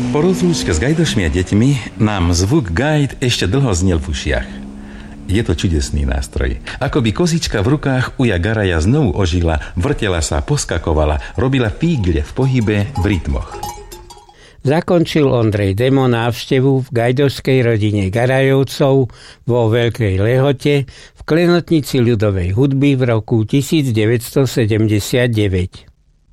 Po rozlúčke s gajdošmi a deťmi nám zvuk gajd ešte dlho znel v ušiach. Je to čudesný nástroj. Ako by kozička v rukách uja Garaja znovu ožila, vrtela sa, poskakovala, robila fígle v pohybe, v rytmoch. Zakončil Ondrej Demo návštevu v gajdošskej rodine Garajovcov vo Veľkej Lehote v Klenotnici ľudovej hudby v roku 1979.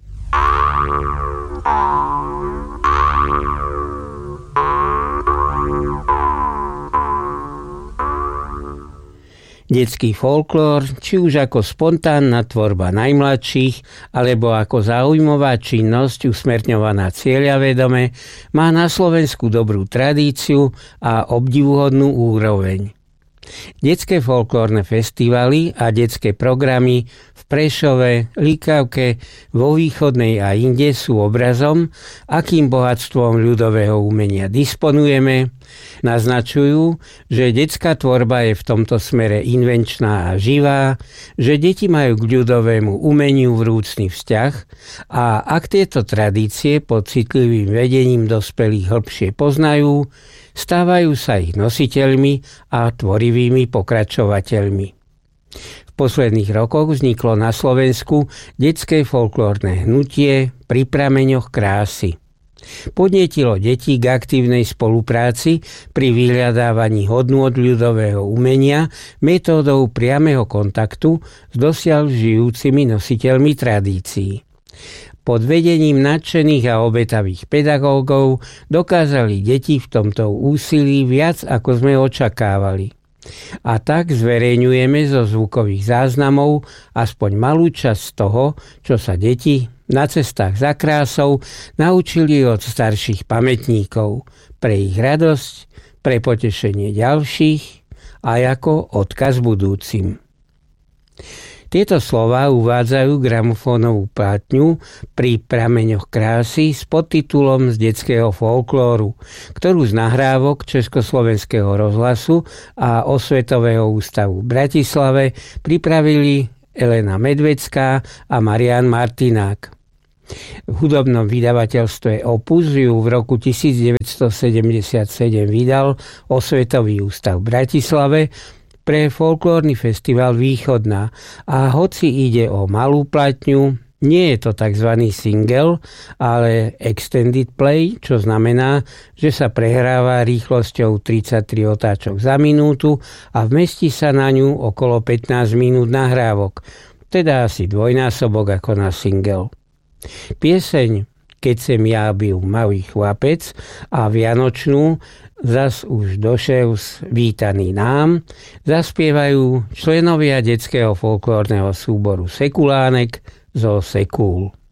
Detský folklór, či už ako spontánna tvorba najmladších, alebo ako záujmová činnosť usmerňovaná cieľavedome, má na Slovensku dobrú tradíciu a obdivuhodnú úroveň. Detské folklórne festivaly a detské programy v Prešove, Likavke, vo Východnej a inde sú obrazom, akým bohatstvom ľudového umenia disponujeme, naznačujú, že detská tvorba je v tomto smere invenčná a živá, že deti majú k ľudovému umeniu vrúcny vzťah a ak tieto tradície pod citlivým vedením dospelých hĺbšie poznajú, stávajú sa ich nositeľmi a tvorivými pokračovateľmi. V posledných rokoch vzniklo na Slovensku detské folklórne hnutie Pri prameňoch krásy. Podnietilo deti k aktívnej spolupráci pri vyhľadávaní hodnôt ľudového umenia metódou priameho kontaktu s dosiaľ žijúcimi nositeľmi tradícií. Pod vedením nadšených a obetavých pedagógov dokázali deti v tomto úsilí viac, ako sme očakávali. A tak zverejňujeme zo zvukových záznamov aspoň malú časť z toho, čo sa deti na cestách za krásou naučili od starších pamätníkov pre ich radosť, pre potešenie ďalších a ako odkaz budúcim. Tieto slová uvádzajú gramofónovú platňu Pri prameňoch krásy s podtitulom Z detského folklóru, ktorú z nahrávok Československého rozhlasu a Osvetového ústavu v Bratislave pripravili Elena Medvecká a Marián Martinák. V hudobnom vydavateľstve Opus ju v roku 1977 vydal Osvetový ústav v Bratislave pre folklórny festival Východná a hoci ide o malú platňu, nie je to tzv. Single, ale extended play, čo znamená, že sa prehráva rýchlosťou 33 otáčok za minútu a vmestí sa na ňu okolo 15 minút nahrávok, teda asi dvojnásobok ako na single. Pieseň Keď sem ja byl malý chlapec a vianočnú Zas už došel vítaný nám zaspievajú členovia detského folklórneho súboru Sekulánek zo Sekúl.